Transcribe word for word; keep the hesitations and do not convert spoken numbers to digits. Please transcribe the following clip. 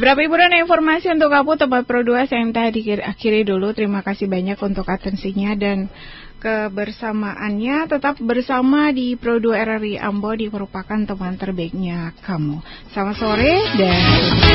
Beberapa hiburan dan informasi untuk kamu tempat Pro dua saya minta diakhiri dulu. Terima kasih banyak untuk atensinya dan kebersamaannya. Tetap bersama di Pro dua R R I Ambo, di merupakan teman terbaiknya kamu. Selamat sore dan